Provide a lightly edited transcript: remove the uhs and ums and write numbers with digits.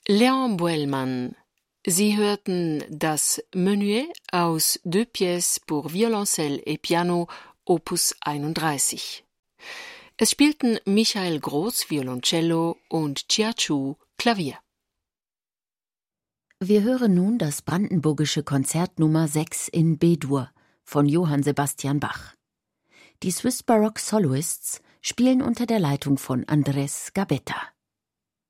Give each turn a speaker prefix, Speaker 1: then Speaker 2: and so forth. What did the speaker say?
Speaker 1: Léon Boelmann. Sie hörten das Menuet aus Deux pièces pour violoncelle et piano, Opus 31. Es spielten Michael Groß Violoncello und Chia Chu Klavier.
Speaker 2: Wir hören nun das brandenburgische Konzert Nummer 6 in B-Dur von Johann Sebastian Bach. Die Swiss Baroque Soloists spielen unter der Leitung von Andrés Gabetta.